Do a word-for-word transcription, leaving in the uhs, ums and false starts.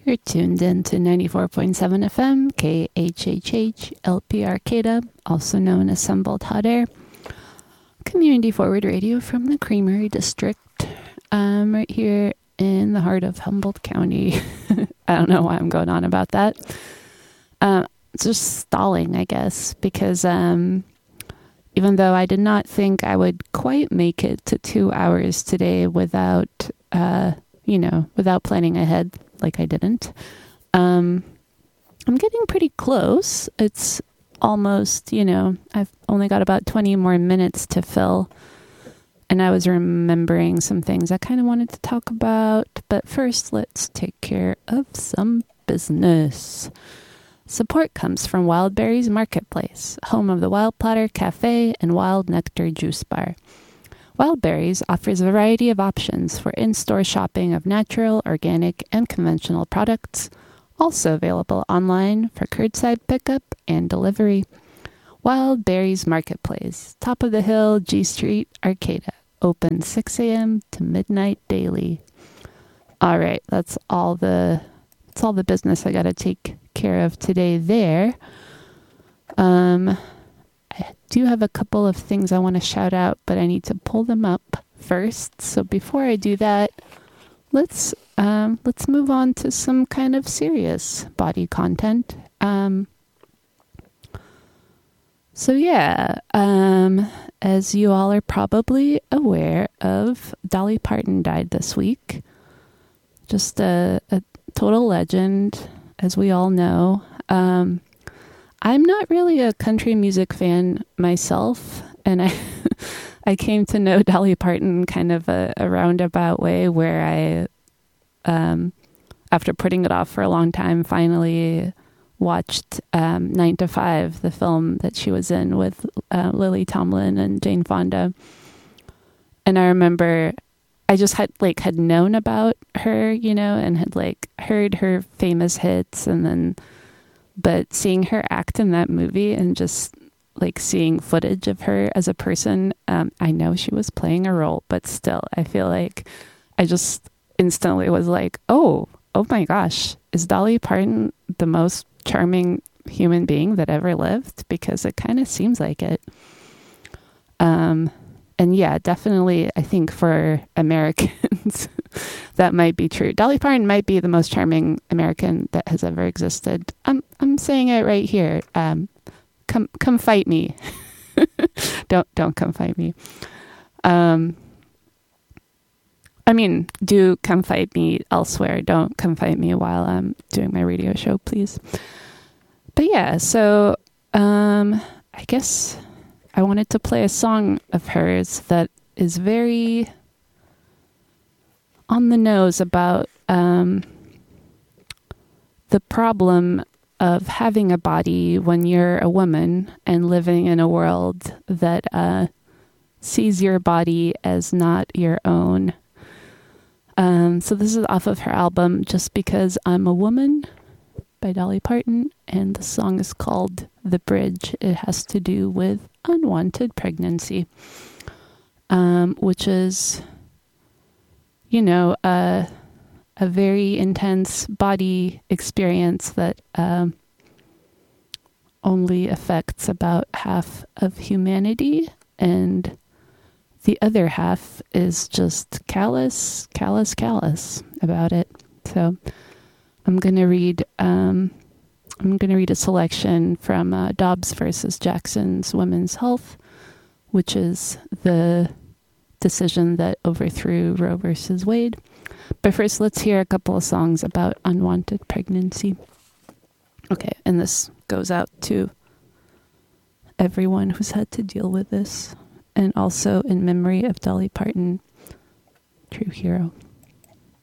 You're tuned in to ninety-four point seven F M, K H H H, L P Arcata, also known as Humboldt Hot Air, community forward radio from the Creamery District, um, right here in the heart of Humboldt County. I don't know why I'm going on about that. Uh, it's just stalling, I guess, because um, even though I did not think I would quite make it to two hours today without, uh, you know, without planning ahead, like I didn't. Um, I'm getting pretty close. It's almost, you know, I've only got about twenty more minutes to fill. And I was remembering some things I kind of wanted to talk about. But first, let's take care of some business. Support comes from Wild Berries Marketplace, home of the Wild Platter Cafe and Wild Nectar Juice Bar. Wild Berries offers a variety of options for in-store shopping of natural, organic, and conventional products, also available online for curbside pickup and delivery. Wild Berries Marketplace, top of the hill, G Street, Arcata, open six a.m. to midnight daily. All right, that's all the that's all the business I got to take care of today there. Um. I do have a couple of things I want to shout out, but I need to pull them up first. So before I do that, let's um, let's move on to some kind of serious body content. Um, so yeah, um, as you all are probably aware of, Dolly Parton died this week. Just a, a total legend, as we all know. Um, I'm not really a country music fan myself, and I I came to know Dolly Parton kind of a, a roundabout way where I, um, after putting it off for a long time, finally watched um, Nine to Five, the film that she was in with uh, Lily Tomlin and Jane Fonda. And I remember I just had like had known about her, you know, and had like heard her famous hits, and then. But seeing her act in that movie and just like seeing footage of her as a person, um, I know she was playing a role, but still, I feel like I just instantly was like, oh, oh my gosh, is Dolly Parton the most charming human being that ever lived? Because it kind of seems like it. Um, and yeah, definitely, I think for Americans, that might be true. Dolly Parton might be the most charming American that has ever existed. I'm I'm saying it right here. Um, come come fight me. don't don't come fight me. Um, I mean, do come fight me elsewhere. Don't come fight me while I'm doing my radio show, please. But yeah, so um, I guess I wanted to play a song of hers that is very on the nose about um, the problem of having a body when you're a woman and living in a world that uh, sees your body as not your own. Um, so this is off of her album, Just Because I'm a Woman by Dolly Parton, and the song is called The Bridge. It has to do with unwanted pregnancy, um, which is... you know, uh, a very intense body experience that um, only affects about half of humanity, and the other half is just callous, callous, callous about it. So I'm gonna read. Um, I'm gonna read a selection from uh, Dobbs versus Jackson's Women's Health, which is the decision that overthrew Roe versus Wade. But first, let's hear a couple of songs about unwanted pregnancy. Okay, and this goes out to everyone who's had to deal with this, and also in memory of Dolly Parton, true hero.